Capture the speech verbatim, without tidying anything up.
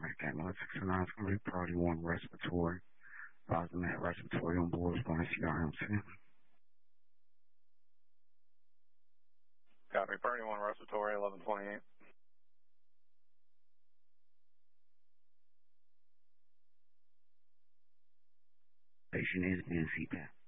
Cat nine six nine is going to be priority one respiratory. Advising that respiratory on board is going to C R M C. Copy, priority one respiratory, eleven twenty-eight. Patient is in C PAP.